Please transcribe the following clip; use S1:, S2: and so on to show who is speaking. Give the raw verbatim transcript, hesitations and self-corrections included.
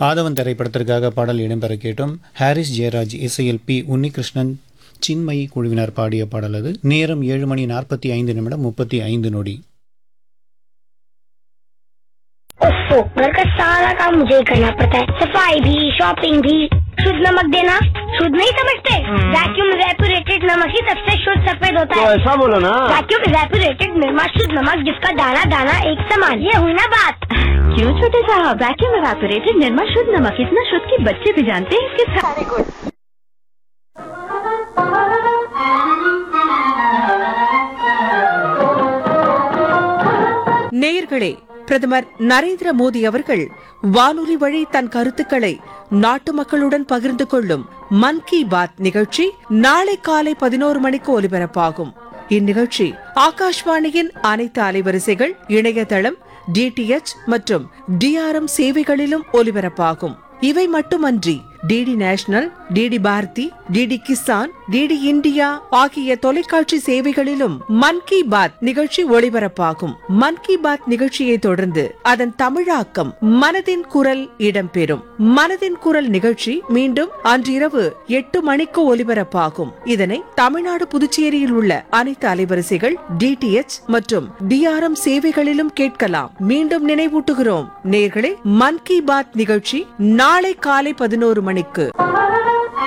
S1: ஆதவன் திரைப்படத்திற்காக பாடல் இடம்பெற கேட்டோம். ஹாரிஸ் ஜெயராஜ் இசையில் பி உன்னிகிருஷ்ணன் சின்மயி குழுவினர் பாடிய பாடல் அது. நேரம் ஏழு மணி நாற்பத்தி ஐந்து நிமிடம் முப்பத்தி ஐந்து நொடி.
S2: ओफो, घर का सारा काम मुझे ही करना पड़ता है. सफाई भी, शॉपिंग भी. शुद्ध नमक देना शुद्ध नहीं समझते. वैक्यूम इवेपोरेटेड नमक ही सबसे शुद्ध सफेद होता है.
S3: तो ऐसा बोलो ना.
S2: वैक्यूम इवेपोरेटेड निर्मा शुद्ध नमक, जिसका दाना दाना एक समान. ये हुई ना बात.
S4: क्यों छोटे साहब, वैक्यूम इवेपोरेटेड निर्मा शुद्ध नमक इतना शुद्ध कि बच्चे भी जानते हैं इसके सारे गुण.
S5: நேயர்களே, பிரதமர் நரேந்திர மோடி அவர்கள் வானொலி வழி தன் கருத்துக்களை நாட்டு மக்களுடன் பகிர்ந்து கொள்ளும் மன் கி பாத் நிகழ்ச்சி நாளை காலை பதினோரு மணிக்கு ஒலிபரப்பாகும். இந்நிகழ்ச்சி ஆகாஷ்வாணியின் அனைத்து அலைவரிசைகள், இணையதளம், டிடிஎச் மற்றும் டிஆர்எம் சேவைகளிலும் ஒலிபரப்பாகும். இவை மட்டுமன்றி DD national, DD Bharathi, DD Kisan, DD India ஆகிய தொலைக்காட்சி சேவைகளிலும் மன் கி பாத் நிகழ்ச்சி ஒளிபரப்பாகும். மன் கி பாத் நிகழ்ச்சியை தொடர்ந்து அதன் தமிழாக்கம் மனதின் குரல் இடம்பெறும். மனதின் குரல் நிகழ்ச்சி மீண்டும் அன்றிரவு எட்டு மணிக்கு ஒலிபரப்பாகும். இதனை தமிழ்நாடு, புதுச்சேரியில் உள்ள அனைத்து அலைவரிசைகள், டிடிஎச் மற்றும் டிஆர்எம் சேவைகளிலும் கேட்கலாம். மீண்டும் நினைவூட்டுகிறோம் நேயர்களே, மன் கி பாத் நிகழ்ச்சி நாளை காலை பதினோரு மணிக்கு.